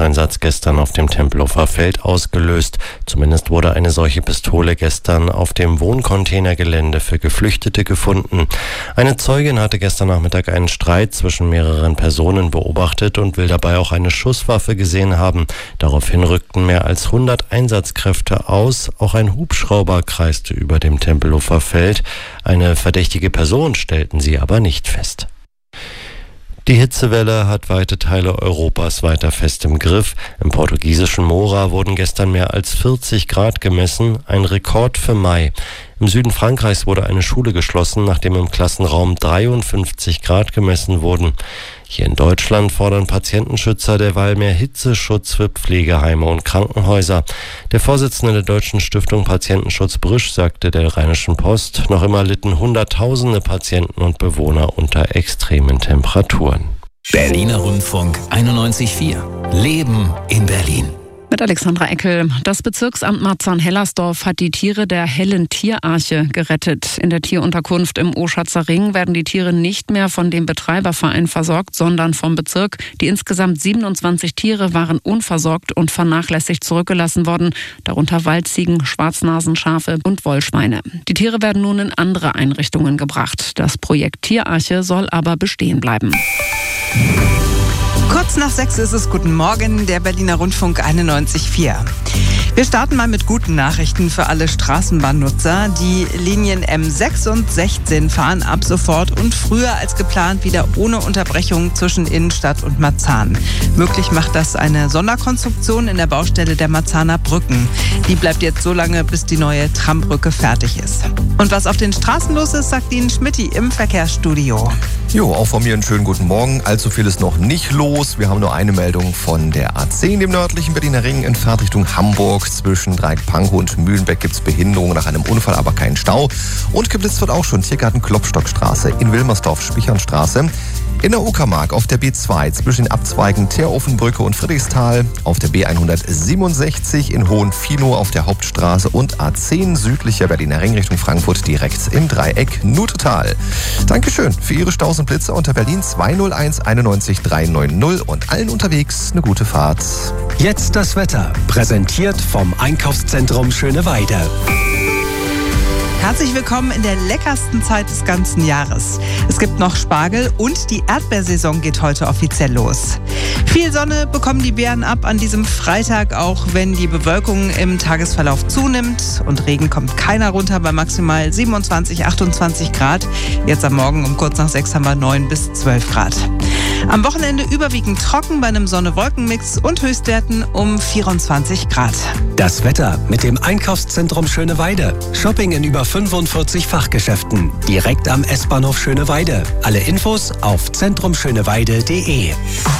Großeinsatz gestern auf dem Tempelhofer Feld ausgelöst. Zumindest wurde eine solche Pistole gestern auf dem Wohncontainergelände für Geflüchtete gefunden. Eine Zeugin hatte gestern Nachmittag einen Streit zwischen mehreren Personen beobachtet und will dabei auch eine Schusswaffe gesehen haben. Daraufhin rückten mehr als 100 Einsatzkräfte aus. Auch ein Hubschrauber kreiste über dem Tempelhofer Feld. Eine verdächtige Person stellten sie aber nicht fest. Die Hitzewelle hat weite Teile Europas weiter fest im Griff. Im portugiesischen Mora wurden gestern mehr als 40 Grad gemessen, ein Rekord für Mai. Im Süden Frankreichs wurde eine Schule geschlossen, nachdem im Klassenraum 53 Grad gemessen wurden. Hier in Deutschland fordern Patientenschützer derweil mehr Hitzeschutz für Pflegeheime und Krankenhäuser. Der Vorsitzende der Deutschen Stiftung Patientenschutz Brüsch sagte der Rheinischen Post, noch immer litten Hunderttausende Patienten und Bewohner unter extremen Temperaturen. Berliner Rundfunk 91.4. Leben in Berlin. Mit Alexandra Eckel. Das Bezirksamt Marzahn-Hellersdorf hat die Tiere der Hellen Tierarche gerettet. In der Tierunterkunft im Oschatzer Ring werden die Tiere nicht mehr von dem Betreiberverein versorgt, sondern vom Bezirk. Die insgesamt 27 Tiere waren unversorgt und vernachlässigt zurückgelassen worden, darunter Waldziegen, Schwarznasenschafe und Wollschweine. Die Tiere werden nun in andere Einrichtungen gebracht. Das Projekt Tierarche soll aber bestehen bleiben. Kurz nach 6 ist es. Guten Morgen, der Berliner Rundfunk 91.4. Wir starten mal mit guten Nachrichten für alle Straßenbahnnutzer. Die Linien M6 und 16 fahren ab sofort und früher als geplant wieder ohne Unterbrechung zwischen Innenstadt und Marzahn. Möglich macht das eine Sonderkonstruktion in der Baustelle der Marzahner Brücken. Die bleibt jetzt so lange, bis die neue Trambrücke fertig ist. Und was auf den Straßen los ist, sagt Ihnen Schmitty im Verkehrsstudio. Jo, auch von mir einen schönen guten Morgen. Allzu viel ist noch nicht los. Wir haben nur eine Meldung von der A10, dem nördlichen Berliner Ring, in Fahrtrichtung Hamburg. Zwischen Dreieck-Pankow und Mühlenbeck gibt es Behinderungen nach einem Unfall, aber keinen Stau. Und geblitzt wird auch schon Tiergarten-Klopstockstraße, in Wilmersdorf-Spichernstraße. In der Uckermark auf der B2 zwischen den Abzweigen Teerofenbrücke und Friedrichsthal, auf der B167 in Hohenfinoh auf der Hauptstraße und A10 südlicher Berliner Ring Richtung Frankfurt direkt im Dreieck Nutetal. Dankeschön für Ihre Staus und Blitze unter Berlin 201 91 390 und allen unterwegs eine gute Fahrt. Jetzt das Wetter, präsentiert vom Einkaufszentrum Schöneweide. Herzlich willkommen in der leckersten Zeit des ganzen Jahres. Es gibt noch Spargel und die Erdbeersaison geht heute offiziell los. Viel Sonne bekommen die Beeren ab an diesem Freitag, auch wenn die Bewölkung im Tagesverlauf zunimmt. Und Regen kommt keiner runter bei maximal 27, 28 Grad. Jetzt am Morgen um kurz nach 6 haben wir 9 bis 12 Grad. Am Wochenende überwiegend trocken bei einem Sonne-Wolken-Mix und Höchstwerten um 24 Grad. Das Wetter mit dem Einkaufszentrum Schöneweide. Shopping in über 45 Fachgeschäften. Direkt am S-Bahnhof Schöneweide. Alle Infos auf zentrumschöneweide.de.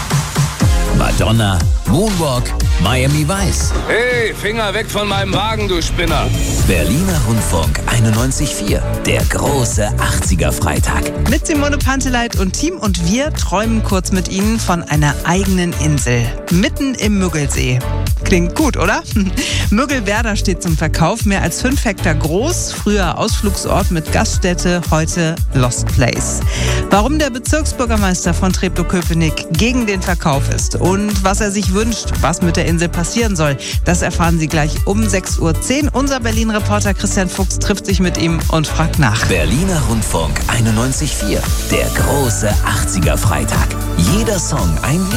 Madonna, Moonwalk, Miami Vice. Hey, Finger weg von meinem Wagen, du Spinner. Berliner Rundfunk 91.4. Der große 80er-Freitag. Mit Simone Panteleit und Team und wir träumen kurz mit Ihnen von einer eigenen Insel. Mitten im Müggelsee. Klingt gut, oder? Müggelwerder steht zum Verkauf, mehr als 5 Hektar groß, früher Ausflugsort mit Gaststätte, heute Lost Place. Warum der Bezirksbürgermeister von Treptow-Köpenick gegen den Verkauf ist und was er sich wünscht, was mit der Insel passieren soll, das erfahren Sie gleich um 6.10 Uhr. Unser Berlin-Reporter Christian Fuchs trifft sich mit ihm und fragt nach. Berliner Rundfunk 91.4. Der große 80er-Freitag. Jeder Song ein Lied.